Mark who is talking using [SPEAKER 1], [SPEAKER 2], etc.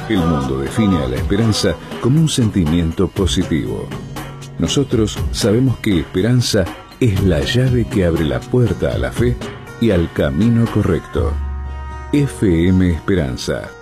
[SPEAKER 1] El mundo define a la esperanza como un sentimiento positivo. Nosotros sabemos que esperanza es la llave que abre la puerta a la fe y al camino correcto. FM Esperanza.